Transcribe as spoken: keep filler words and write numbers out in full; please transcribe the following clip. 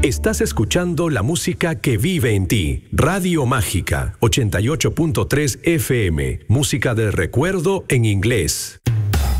Estás escuchando la música que vive en ti. Radio Mágica, ochenta y ocho punto tres F M. Música de recuerdo en inglés.